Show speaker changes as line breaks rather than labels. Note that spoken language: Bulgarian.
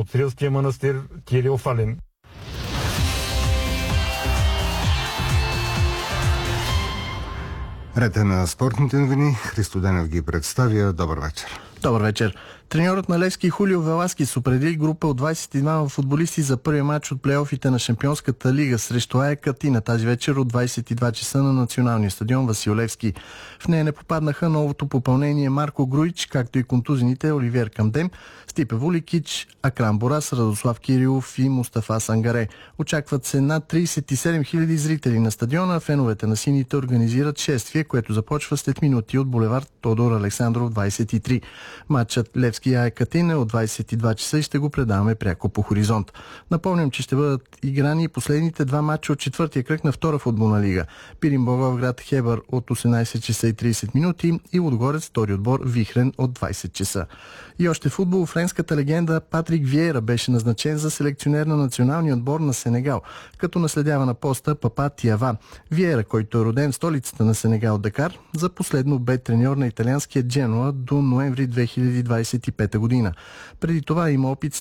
от Рилския манастир Кирил Фалин.
Ред е на спортните новини. Христо Денев ги представя. Добър вечер.
Добър вечер. Треньорът на Левски Хулио Веласкис определи група от 22 футболисти за първия матч от плейофите на Шампионската лига срещу АЕК Атина тази вечер от 22 часа на националния стадион Васил Левски. В нея не попаднаха новото попълнение Марко Груич, както и контузените Оливиер Камдем, Стипе Вуликич, Акрам Борас, Радослав Кирилов и Мустафа Сангаре. Очакват се над 37 000 зрители на стадиона. Феновете на сините организират шествие, което започва след минути от булевард Тодор Александров 23. Матчът Левски АЕК Атина е от 22 часа и ще го предаваме пряко по Хоризонт. Напомням, че ще бъдат играни последните два матча от четвъртия кръг на втора футболна лига. Пирин Благоевград Хебър от 18 часа и 30 минути и Лудогорец втори отбор Вихрен от 20 часа. И още футбол. Френската легенда Патрик Виера беше назначен за селекционер на националния отбор на Сенегал, като наследява на поста Папа Тиава. Виера, който е роден в столицата на Сенегал Дакар, за последно бе треньор на италианския Дженуа до ноември 2025 година. Преди това има опит